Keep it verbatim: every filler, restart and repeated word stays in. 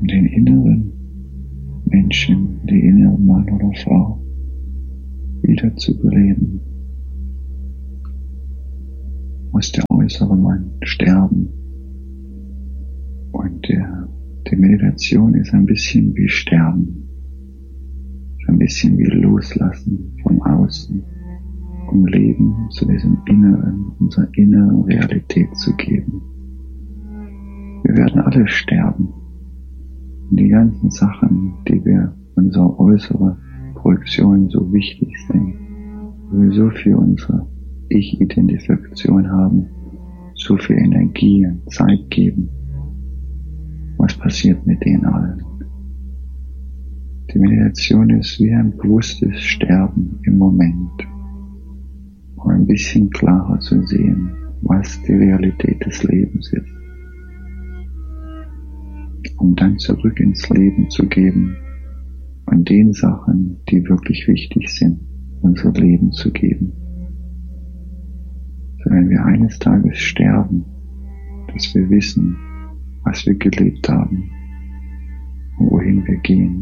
um den inneren Menschen, die innere Mann oder Frau wieder zu beleben, muss der äußere Mann sterben. Und der, die Meditation ist ein bisschen wie Sterben, ist ein bisschen wie Loslassen vom Außen, um Leben zu diesem Inneren, unserer inneren Realität zu geben. Wir werden alle sterben. Und die ganzen Sachen, die wir, unsere äußere Projektion so wichtig sind, wo wir so viel unsere Ich-Identifikation haben, so viel Energie und Zeit geben. Was passiert mit denen allen? Die Meditation ist wie ein bewusstes Sterben im Moment, um ein bisschen klarer zu sehen, was die Realität des Lebens ist. Um dann zurück ins Leben zu geben und den Sachen, die wirklich wichtig sind, unser Leben zu geben. So wenn wir eines Tages sterben, dass wir wissen, was wir gelebt haben und wohin wir gehen.